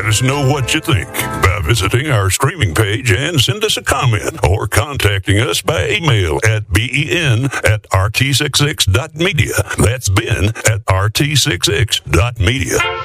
us know what you think by visiting our streaming page and send us a comment or contacting us by email at ben@rt66.media. That's ben@rt66.media.